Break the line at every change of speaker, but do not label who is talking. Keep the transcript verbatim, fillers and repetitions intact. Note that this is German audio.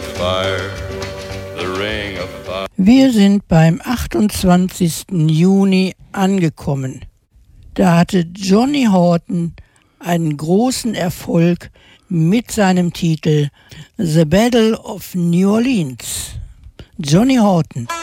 of fire, the ring of fire.
Wir sind beim achtundzwanzigsten Juni angekommen. Da hatte Johnny Horton einen großen Erfolg mit seinem Titel The Battle of New Orleans. Johnny Horton.